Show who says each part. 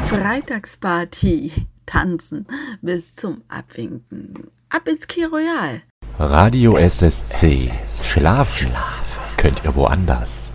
Speaker 1: Freitagsparty, tanzen bis zum Abwinken. Ab ins Key Royal.
Speaker 2: Radio SSC. Schlafen könnt ihr woanders.